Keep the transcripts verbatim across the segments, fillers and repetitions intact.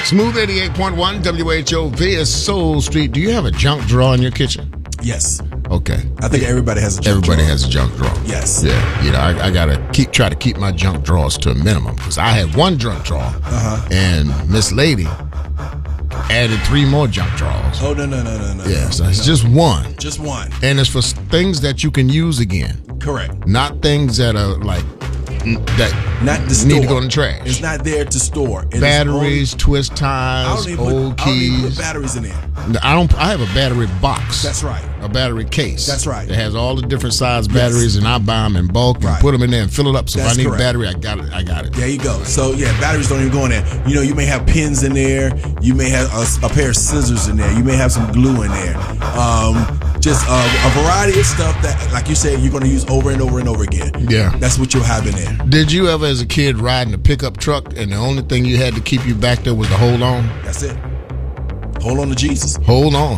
Smooth eighty-eight point one W H O via Soul Street. Do you have a junk drawer in your kitchen? Yes. Okay. I think everybody has a junk Everybody drawer. has a junk drawer. Yes. Yeah. You know, I, I gotta keep try to keep my junk drawers to a minimum because I had one junk drawer, Uh-huh. and Miss Lady added three more junk drawers. Oh, no, no, no, no, no. Yeah, so no, it's no. just one, Just one. and it's for s- things that you can use again, Correct. not things that are like n- that Not the store. need to go in the trash. It's not there to store. It is Batteries, only- twist I ties, don't even old put, I don't even keys. put batteries in there. I don't. I have a battery box. That's right. A battery case. That's right. It has all the different size batteries, and I buy them in bulk and Right. put them in there and fill it up. So That's if I need correct. a battery, I got it. I got it. There you go. So yeah, batteries don't even go in there. You know, you may have pins in there. You may have a, a pair of scissors in there. You may have some glue in there. Um, just uh, a variety of stuff that, like you said, you're going to use over and over and over again. Yeah. That's what you'll have in there. Did you ever, as a kid, ride in a pickup truck, and the only thing you had to keep you back there was to hold on? That's it. Hold on to Jesus. Hold on.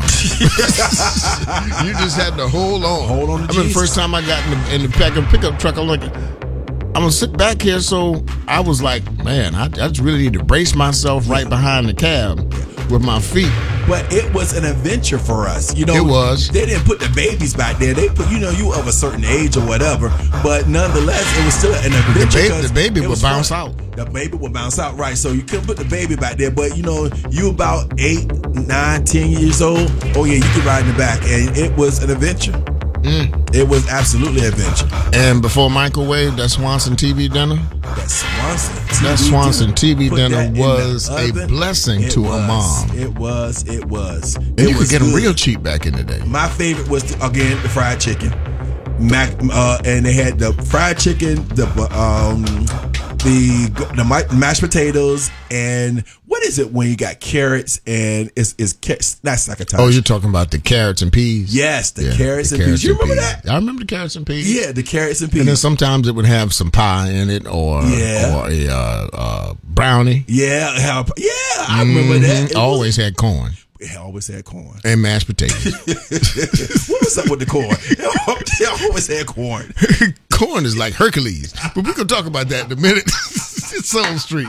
You just had to hold on. Hold on to I remember the Jesus. first time I got in the, in the pickup, pickup truck, I'm like, I'm going to sit back here. So I was like, man, I, I just really need to brace myself right behind the cab with my feet. But it was an adventure for us. You know, It was. They didn't put the babies back there. They put, you know, you of a certain age or whatever. But nonetheless, it was still an adventure. baby- 'cause the baby it would was bounce fun. out. The baby would bounce out, right? So you couldn't put the baby back there. But you know, you about eight, nine, ten years old. Oh yeah, you could ride in the back, and it was an adventure. Mm. It was absolutely an adventure. And before microwave, that Swanson T V dinner, That Swanson T V that Swanson T V Put dinner that in the was a oven. blessing It to was. a mom. It was. It was. And It you could was get them good. real cheap back in the day. My favorite was the, again the fried chicken, mac, uh, and they had the fried chicken, the um, the the mi- mashed potatoes, and what is it when you got carrots and it's it's ca- not sacotage. Oh, you're talking about the carrots and peas? yes, the Yeah, carrots the and peas. You and remember peas. that? I remember the carrots and peas. Yeah, the carrots and peas. And then sometimes it would have some pie in it, or Yeah. or a uh, uh, brownie. yeah, how, yeah, I remember that. Mhm. It Always had corn was, it always had corn. and mashed potatoes. What was up with the corn? It always had corn. Corn is like Hercules, but we can talk about that in a minute. It's Soul Street.